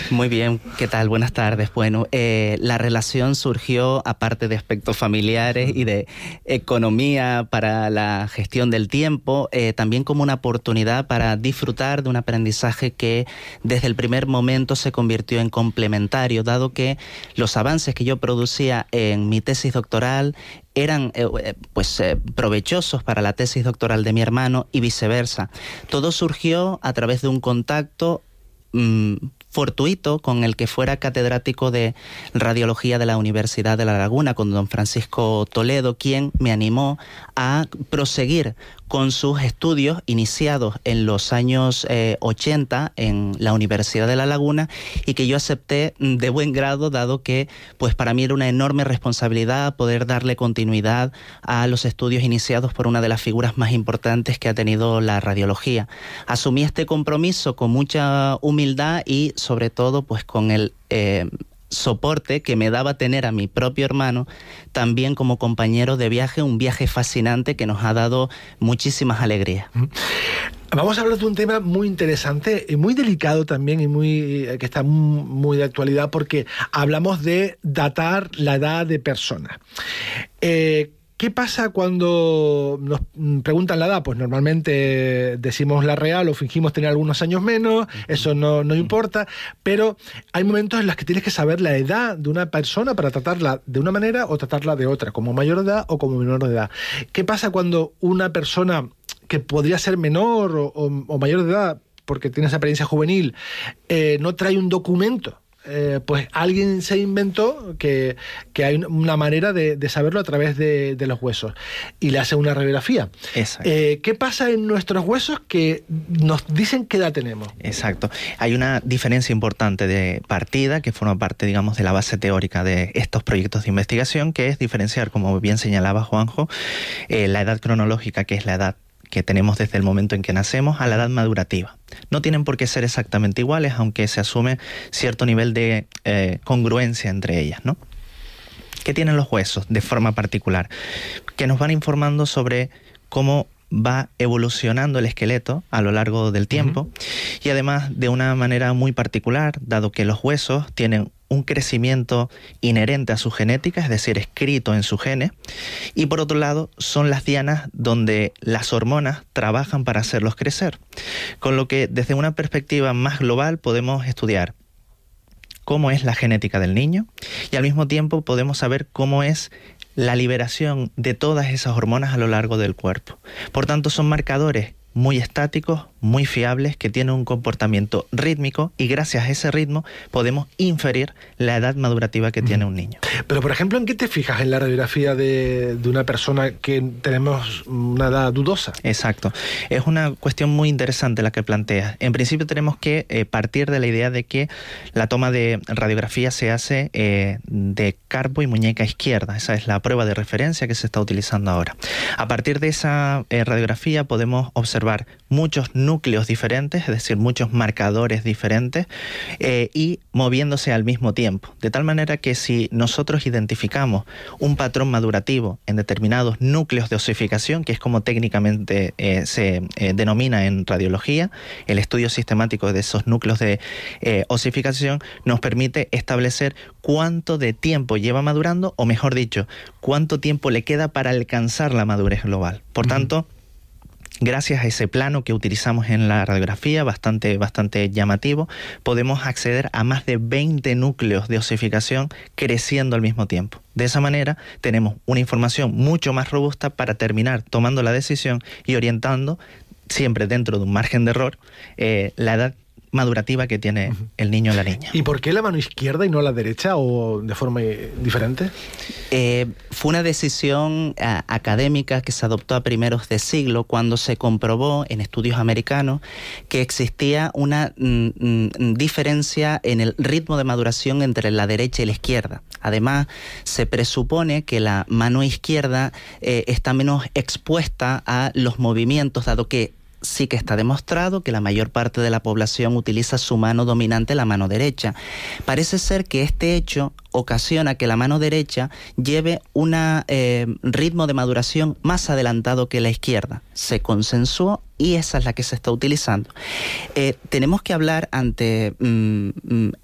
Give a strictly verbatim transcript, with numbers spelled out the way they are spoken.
Muy bien, ¿qué tal? Buenas tardes. Bueno, eh, la relación surgió, aparte de aspectos familiares y de economía para la gestión del tiempo, eh, también como una oportunidad para disfrutar de un aprendizaje que desde el primer momento se convirtió en complementario, dado que los avances que yo producía en mi tesis doctoral eran eh, pues eh, provechosos para la tesis doctoral de mi hermano y viceversa. Todo surgió a través de un contacto mmm, fortuito con el que fuera catedrático de radiología de la Universidad de La Laguna, con don Francisco Toledo, quien me animó a proseguir con sus estudios iniciados en los años eh, ochenta en la Universidad de La Laguna, y que yo acepté de buen grado, dado que pues para mí era una enorme responsabilidad poder darle continuidad a los estudios iniciados por una de las figuras más importantes que ha tenido la radiología. Asumí este compromiso con mucha humildad y sobre todo pues con el eh, soporte que me daba tener a mi propio hermano también como compañero de viaje, un viaje fascinante que nos ha dado muchísimas alegrías. Vamos a hablar de un tema muy interesante y muy delicado también, y muy que está muy de actualidad, porque hablamos de datar la edad de personas. Eh, ¿Qué pasa cuando nos preguntan la edad? Pues normalmente decimos la real o fingimos tener algunos años menos, eso no, no importa, pero hay momentos en los que tienes que saber la edad de una persona para tratarla de una manera o tratarla de otra, como mayor de edad o como menor de edad. ¿Qué pasa cuando una persona que podría ser menor o, o, o mayor de edad, porque tiene esa experiencia juvenil, eh, no trae un documento? Eh, pues alguien se inventó que, que hay una manera de, de saberlo a través de, de los huesos y le hace una radiografía. Exacto. Eh, ¿Qué pasa en nuestros huesos que nos dicen qué edad tenemos? Exacto. Hay una diferencia importante de partida que forma parte, digamos, de la base teórica de estos proyectos de investigación, que es diferenciar, como bien señalaba Juanjo, eh, la edad cronológica, que es la edad que tenemos desde el momento en que nacemos, a la edad madurativa. No tienen por qué ser exactamente iguales, aunque se asume cierto nivel de eh, congruencia entre ellas, ¿no? ¿Qué tienen los huesos de forma particular? Que nos van informando sobre cómo va evolucionando el esqueleto a lo largo del tiempo, uh-huh. y además de una manera muy particular, dado que los huesos tienen un crecimiento inherente a su genética, es decir, escrito en su genes, y por otro lado son las dianas donde las hormonas trabajan para hacerlos crecer. Con lo que desde una perspectiva más global podemos estudiar cómo es la genética del niño y al mismo tiempo podemos saber cómo es la liberación de todas esas hormonas a lo largo del cuerpo. Por tanto, son marcadores muy estáticos, muy fiables, que tienen un comportamiento rítmico, y gracias a ese ritmo podemos inferir la edad madurativa que tiene un niño. Pero, por ejemplo, ¿en qué te fijas en la radiografía de, de una persona que tenemos una edad dudosa? Exacto. Es una cuestión muy interesante la que planteas. En principio tenemos que eh, partir de la idea de que la toma de radiografía se hace eh, de carpo y muñeca izquierda. Esa es la prueba de referencia que se está utilizando ahora. A partir de esa eh, radiografía podemos observar muchos núcleos diferentes, es decir, muchos marcadores diferentes, eh, y moviéndose al mismo tiempo. De tal manera que si nosotros identificamos un patrón madurativo en determinados núcleos de osificación, que es como técnicamente eh, se eh, denomina en radiología, el estudio sistemático de esos núcleos de eh, osificación nos permite establecer cuánto de tiempo lleva madurando, o mejor dicho, cuánto tiempo le queda para alcanzar la madurez global. Por tanto, gracias a ese plano que utilizamos en la radiografía, bastante, bastante llamativo, podemos acceder a más de veinte núcleos de osificación creciendo al mismo tiempo. De esa manera tenemos una información mucho más robusta para terminar tomando la decisión y orientando, siempre dentro de un margen de error, eh, la edad madurativa que tiene uh-huh. el niño o la niña. ¿Y por qué la mano izquierda y no la derecha, o de forma diferente? Eh, fue una decisión a, académica que se adoptó a primeros de siglo, cuando se comprobó en estudios americanos que existía una mm, mm, diferencia en el ritmo de maduración entre la derecha y la izquierda. Además, se presupone que la mano izquierda eh, está menos expuesta a los movimientos, dado que sí que está demostrado que la mayor parte de la población utiliza su mano dominante, la mano derecha. Parece ser que este hecho ocasiona que la mano derecha lleve un eh, ritmo de maduración más adelantado que la izquierda. Se consensuó y esa es la que se está utilizando. Eh, tenemos que hablar ante mm,